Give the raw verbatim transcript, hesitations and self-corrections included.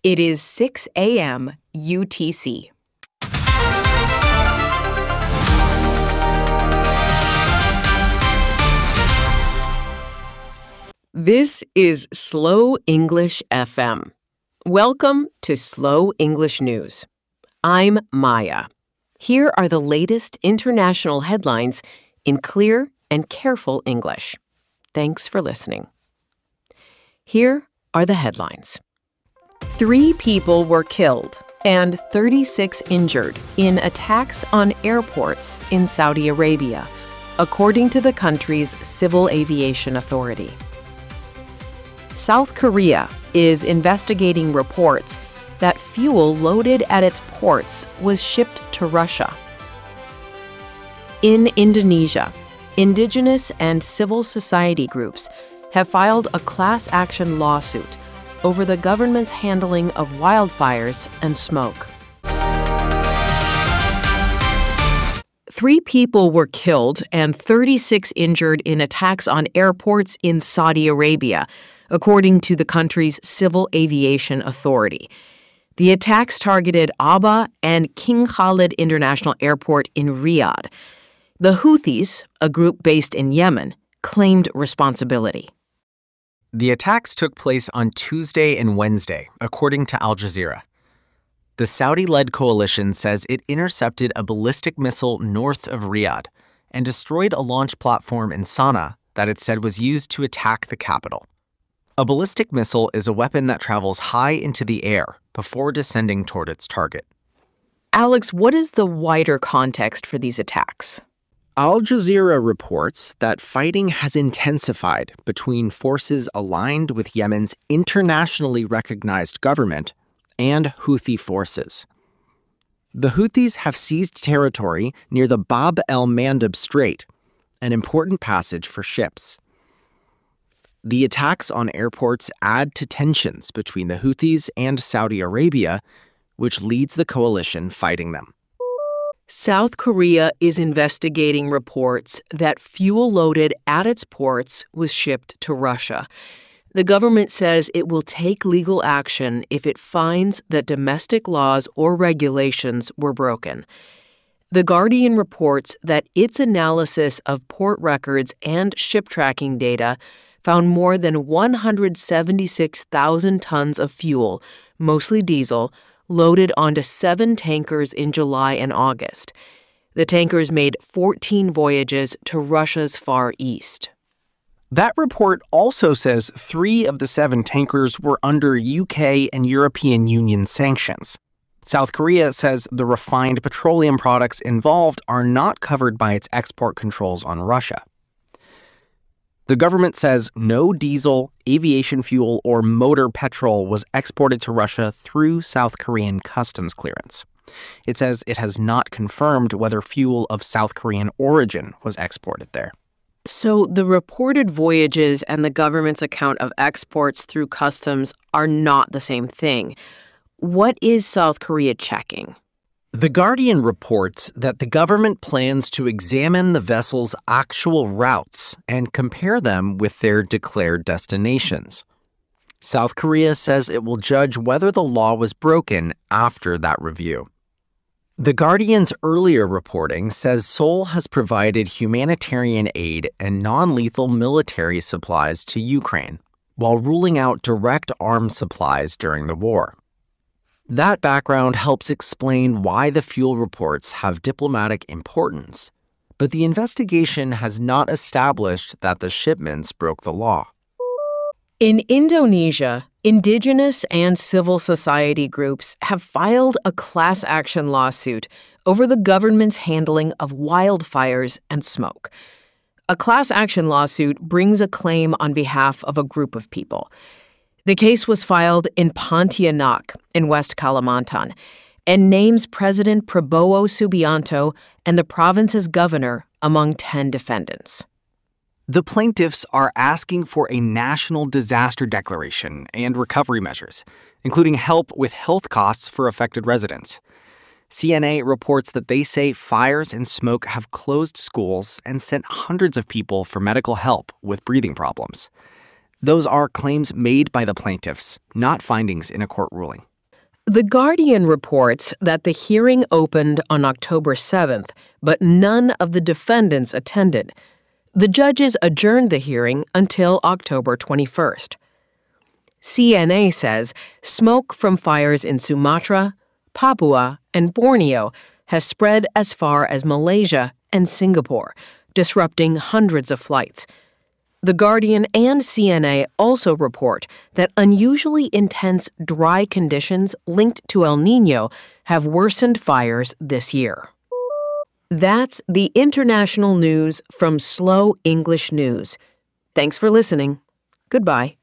It is six a.m. U T C. This is Slow English F M. Welcome to Slow English News. I'm Maya. Here are the latest international headlines in clear and careful English. Thanks for listening. Here are the headlines. Three people were killed and thirty-six injured in attacks on airports in Saudi Arabia, according to the country's Civil Aviation Authority. South Korea is investigating reports that fuel loaded at its ports was shipped to Russia. In Indonesia, indigenous and civil society groups have filed a class action lawsuit over the government's handling of wildfires and smoke. Three people were killed and thirty-six injured in attacks on airports in Saudi Arabia, according to the country's Civil Aviation Authority. The attacks targeted Aba and King Khalid International Airport in Riyadh. The Houthis, a group based in Yemen, claimed responsibility. The attacks took place on Tuesday and Wednesday, according to Al Jazeera. The Saudi-led coalition says it intercepted a ballistic missile north of Riyadh and destroyed a launch platform in Sana'a that it said was used to attack the capital. A ballistic missile is a weapon that travels high into the air before descending toward its target. Alex, what is the wider context for these attacks? Al Jazeera reports that fighting has intensified between forces aligned with Yemen's internationally recognized government and Houthi forces. The Houthis have seized territory near the Bab el-Mandeb Strait, an important passage for ships. The attacks on airports add to tensions between the Houthis and Saudi Arabia, which leads the coalition fighting them. South Korea is investigating reports that fuel loaded at its ports was shipped to Russia. The government says it will take legal action if it finds that domestic laws or regulations were broken. The Guardian reports that its analysis of port records and ship tracking data found more than one hundred seventy-six thousand tons of fuel, mostly diesel, loaded onto seven tankers in July and August. The tankers made fourteen voyages to Russia's Far East. That report also says three of the seven tankers were under U K and European Union sanctions. South Korea says the refined petroleum products involved are not covered by its export controls on Russia. The government says no diesel, aviation fuel, or motor petrol was exported to Russia through South Korean customs clearance. It says it has not confirmed whether fuel of South Korean origin was exported there. So the reported voyages and the government's account of exports through customs are not the same thing. What is South Korea checking? The Guardian reports that the government plans to examine the vessel's actual routes and compare them with their declared destinations. South Korea says it will judge whether the law was broken after that review. The Guardian's earlier reporting says Seoul has provided humanitarian aid and non-lethal military supplies to Ukraine, while ruling out direct arms supplies during the war. That background helps explain why the fuel reports have diplomatic importance, but the investigation has not established that the shipments broke the law. In Indonesia, indigenous and civil society groups have filed a class action lawsuit over the government's handling of wildfires and smoke. A class action lawsuit brings a claim on behalf of a group of people. The case was filed in Pontianak in West Kalimantan and names President Prabowo Subianto and the province's governor among ten defendants. The plaintiffs are asking for a national disaster declaration and recovery measures, including help with health costs for affected residents. C N A reports that they say fires and smoke have closed schools and sent hundreds of people for medical help with breathing problems. Those are claims made by the plaintiffs, not findings in a court ruling. The Guardian reports that the hearing opened on October seventh, but none of the defendants attended. The judges adjourned the hearing until October twenty-first. C N A says smoke from fires in Sumatra, Papua, and Borneo has spread as far as Malaysia and Singapore, disrupting hundreds of flights. The Guardian and C N A also report that unusually intense dry conditions linked to El Niño have worsened fires this year. That's the international news from Slow English News. Thanks for listening. Goodbye.